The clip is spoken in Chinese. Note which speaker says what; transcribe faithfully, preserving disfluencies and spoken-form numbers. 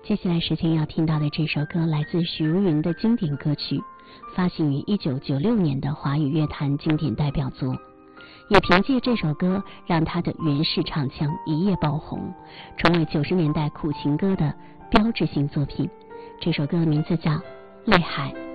Speaker 1: 接下来时间要听到的这首歌来自许茹芸的经典歌曲，发行于一九九六年的华语乐坛经典代表作，也凭借这首歌让她的原式唱腔一夜爆红，成为九十年代苦情歌的标志性作品。这首歌的名字叫《泪海》。